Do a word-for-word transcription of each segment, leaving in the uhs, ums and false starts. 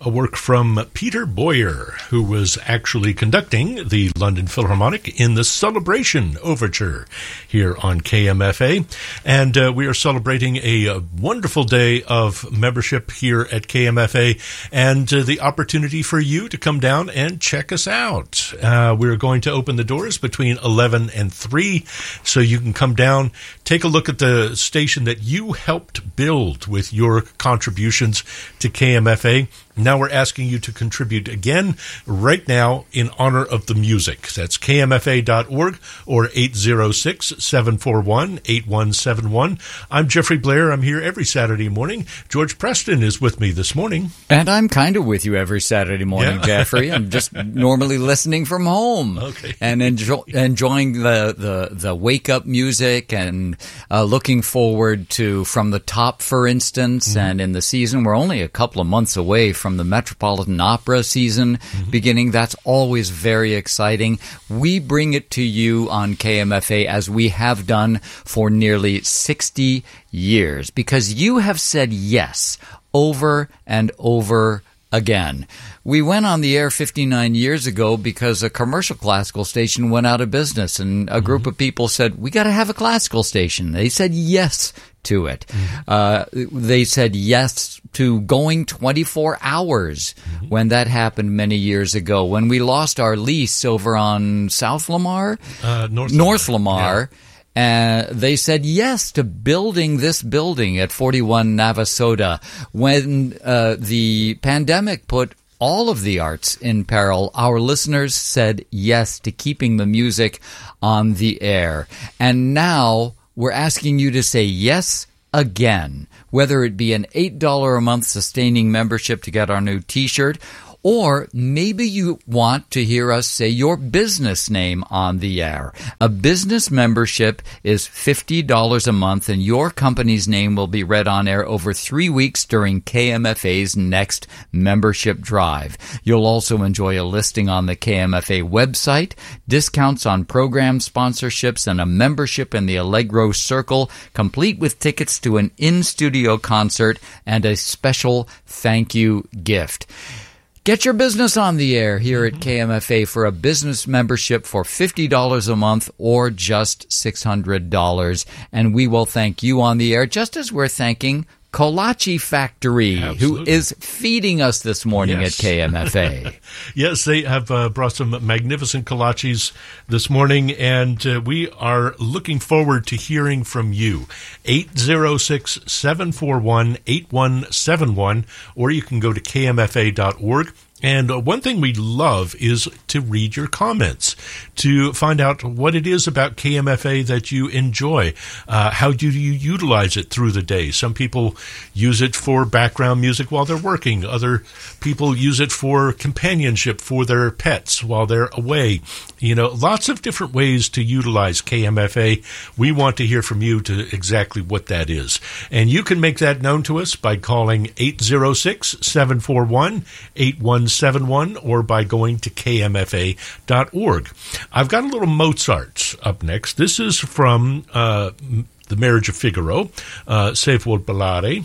a work from Peter Boyer, who was actually conducting the London Philharmonic in the Celebration Overture here on K M F A. And uh, we are celebrating a, a wonderful day of membership here at K M F A and uh, the opportunity for you to come down and check us out. Uh, we're going to open the doors between eleven and three, so you can come down, take a look at the station that you helped build with your contributions to K M F A. Now we're asking you to contribute again right now in honor of the music. That's K M F A dot org or eight zero six, seven four one, eight one seven one. I'm Jeffrey Blair. I'm here every Saturday morning. George Preston is with me this morning. And I'm kind of with you every Saturday morning, yeah. Jeffrey. I'm just normally listening from home. Okay. And enjoy, enjoying the, the, the wake-up music and uh, looking forward to From the Top, for instance. Mm-hmm. And in the season, we're only a couple of months away from from the Metropolitan Opera season mm-hmm. beginning. That's always very exciting. We bring it to you on K M F A as we have done for nearly sixty years because you have said yes over and over again. We went on the air fifty-nine years ago because a commercial classical station went out of business, and a group mm-hmm. of people said, we got to have a classical station. They said yes to it. Mm-hmm. Uh, they said yes to going twenty-four hours mm-hmm. when that happened many years ago. When we lost our lease over on South Lamar, uh, North, North Lamar, yeah. uh, they said yes to building this building at forty-one Navasota. When uh, the pandemic put all of the arts in peril, our listeners said yes to keeping the music on the air. And now we're asking you to say yes again, whether it be an eight dollars a month sustaining membership to get our new T-shirt, or maybe you want to hear us say your business name on the air. A business membership is fifty dollars a month, and your company's name will be read on air over three weeks during K M F A's next membership drive. You'll also enjoy a listing on the K M F A website, discounts on program sponsorships, and a membership in the Allegro Circle, complete with tickets to an in-studio concert and a special thank you gift. Get your business on the air here at K M F A for a business membership for fifty dollars a month or just six hundred dollars. And we will thank you on the air, just as we're thanking Kolache Factory, Absolutely. who is feeding us this morning yes. at K M F A. Yes, they have uh, brought some magnificent kolaches this morning, and uh, we are looking forward to hearing from you. eight zero six, seven four one, eight one seven one, or you can go to K M F A dot org. And uh, one thing we love is to read your comments, to find out what it is about K M F A that you enjoy. Uh, how do you utilize it through the day? Some people use it for background music while they're working. Other people use it for companionship for their pets while they're away. You know, lots of different ways to utilize K M F A. We want to hear from you to exactly what that is. And you can make that known to us by calling eight zero six, seven four one, eight one seven one or by going to K M F A dot org. I've got a little Mozart up next. This is from uh, The Marriage of Figaro, uh, Se vuol ballare.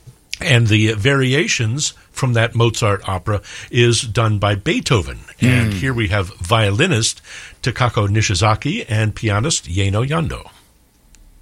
And the variations from that Mozart opera is done by Beethoven. Mm. And here we have violinist Takako Nishizaki and pianist Yeno Yando.